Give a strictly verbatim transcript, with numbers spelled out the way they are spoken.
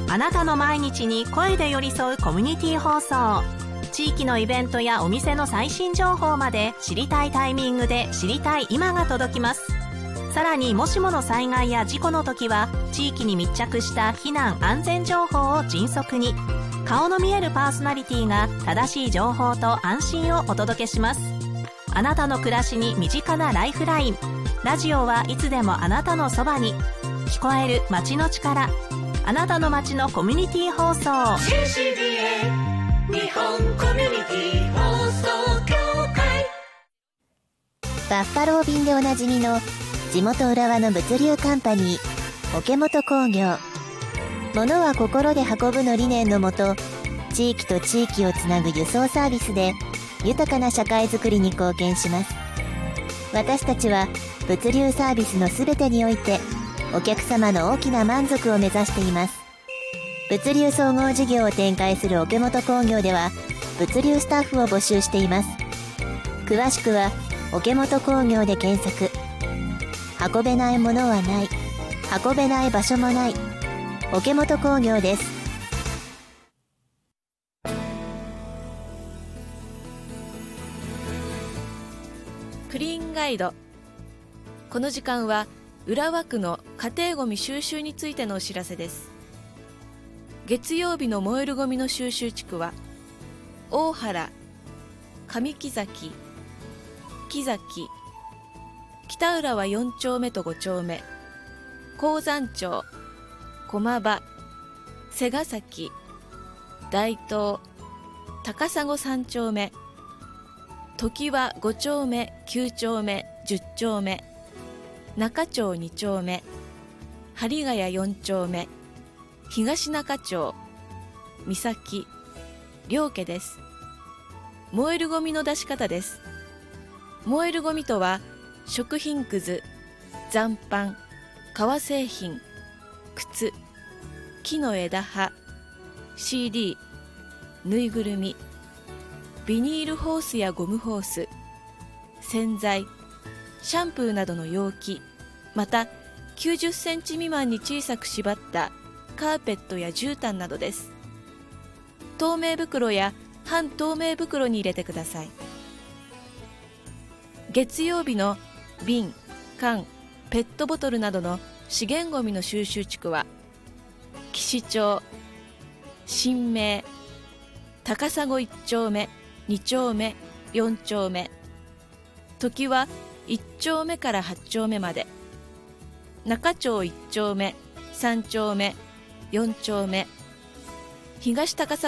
あなたの毎日に声で寄り添うコミュニティ放送。地域のイベントやお店の最新情報まで知りたいタイミングで知りたい今が届きます。さらにもしもの災害や事故の時は地域に密着した避難安全情報を迅速に、顔の見えるパーソナリティが正しい情報と安心をお届けします。あなたの暮らしに身近なライフライン。ラジオはいつでもあなたのそばに。聞こえる街の力、あなたの街のコミュニティ放送。 シーシービーエー 日本コミュニティ放送協会。 バッファロー便でおなじみの地元浦和の物流カンパニー桶本工業。物は心で運ぶの理念のもと、地域と地域をつなぐ輸送サービスで豊かな社会づくりに貢献します。私たちは物流サービスのすべてにおいてお客様の大きな満足を目指しています。物流総合事業を展開する桶本工業では物流スタッフを募集しています。詳しくは桶本工業で検索。運べないものはない、運べない場所もない。桶本工業です。 クリーンガイド。この時間は浦和区の家庭ごみ収集についてのお知らせです。月曜日の燃えるごみの収集地区は大原、上木崎、木崎、北浦和よん丁目とご丁目、鉱山町、駒場、瀬ヶ崎、大東、高砂さん丁目、常盤ご丁目、きゅう丁目、じゅう丁目、中町に丁目、針ヶ谷よん丁目、東中町、三崎、両家です。燃えるゴミの出し方です。燃えるゴミとは、食品くず、残飯、革製品、靴、木の枝葉、シーディー、ぬいぐるみ、ビニールホースやゴムホース、洗剤、シャンプーなどの容器、またきゅうじゅっセンチ未満に小さく縛ったカーペットや絨毯などです。透明袋や半透明袋に入れてください。月曜日の瓶、缶、ペットボトルなどの資源ごみの収集地区は岸町、新名、高砂いち丁目、に丁目、よん丁目、常盤いち丁目からはち丁目まで、中町いち丁目、さん丁目、よん丁目、東高砂